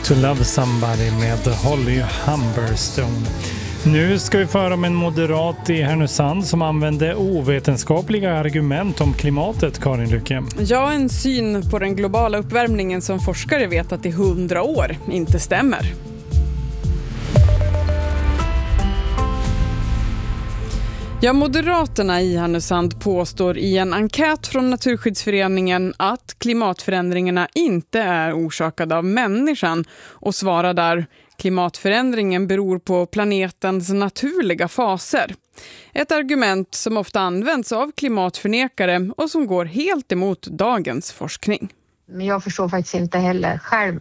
To Love Somebody med Holly Humberstone. Nu ska vi föra om en moderat i Härnösand som använde ovetenskapliga argument om klimatet, Karin Lycke. Ja, en syn på den globala uppvärmningen som forskare vet att i 100 år inte stämmer. Ja, Moderaterna i Härnösand påstår i en enkät från Naturskyddsföreningen att klimatförändringarna inte är orsakade av människan och svarar där: klimatförändringen beror på planetens naturliga faser. Ett argument som ofta används av klimatförnekare och som går helt emot dagens forskning. Men jag förstår faktiskt inte heller själv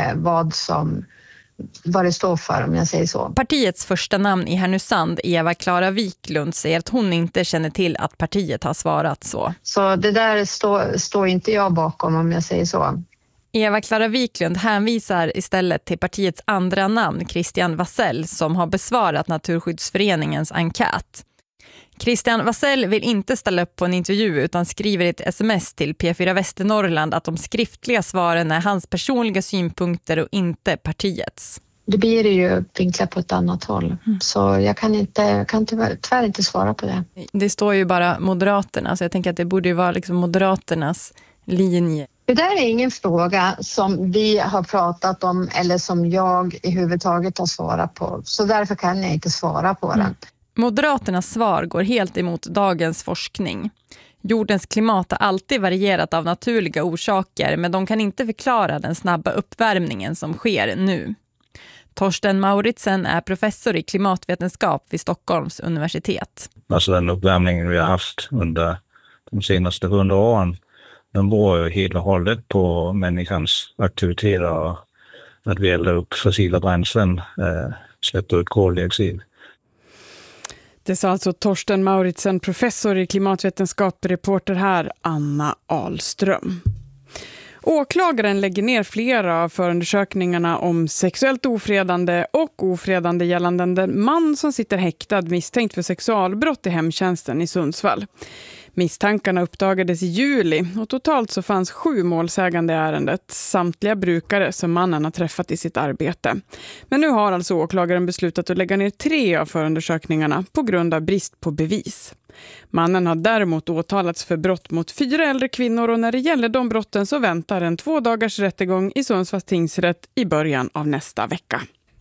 vad det står för, om jag säger så. Partiets första namn i Härnösand, Eva Klara Wiklund, säger att hon inte känner till att partiet har svarat så. Så det där står inte jag bakom, om jag säger så. Eva Klara Wiklund hänvisar istället till partiets andra namn, Christian Wassell, som har besvarat Naturskyddsföreningens enkät. Christian Wassell vill inte ställa upp på en intervju utan skriver i ett sms till P4 Västernorrland att de skriftliga svaren är hans personliga synpunkter och inte partiets. Det blir det ju vinklat på ett annat håll. Så jag kan tyvärr inte svara på det. Det står ju bara Moderaterna, så jag tänker att det borde ju vara liksom Moderaternas linje. Det där är ingen fråga som vi har pratat om eller som jag i huvudtaget har svarat på. Så därför kan jag inte svara på den. Moderaternas svar går helt emot dagens forskning. Jordens klimat har alltid varierat av naturliga orsaker, men de kan inte förklara den snabba uppvärmningen som sker nu. Torsten Mauritsen är professor i klimatvetenskap vid Stockholms universitet. Alltså den uppvärmningen vi har haft under de senaste 100 åren, den beror ju helt och hållet på människans aktiviteter och att vi eldar upp fossila bränslen, släpper ut koldioxid. Det sa alltså Torsten Mauritsen, professor i klimatvetenskap, reporter här Anna Ahlström. Åklagaren lägger ner flera av förundersökningarna om sexuellt ofredande och ofredande gällande den man som sitter häktad misstänkt för sexualbrott i hemtjänsten i Sundsvall. Misstankarna uppdagades i juli och totalt så fanns 7 målsägande i ärendet, samtliga brukare som mannen har träffat i sitt arbete. Men nu har alltså åklagaren beslutat att lägga ner 3 av förundersökningarna på grund av brist på bevis. Mannen har däremot åtalats för brott mot 4 äldre kvinnor och när det gäller de brotten så väntar en 2 dagars rättegång i Sundsvalls tingsrätt i början av nästa vecka.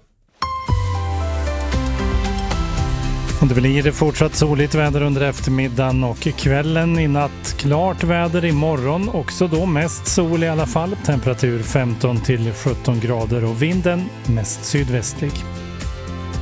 Och det blir fortsatt soligt väder under eftermiddagen och kvällen. I natt klart väder, imorgon också då mest sol i alla fall. Temperatur 15 till 17 grader och vinden mest sydvästlig.